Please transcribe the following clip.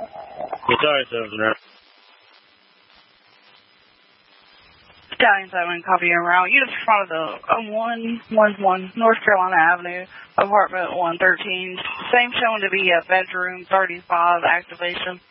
Sorry, 7. Stallion 7, copy en route. Units in front of the 111 North Carolina Avenue, apartment 113. Same showing to be a bedroom 35 activation.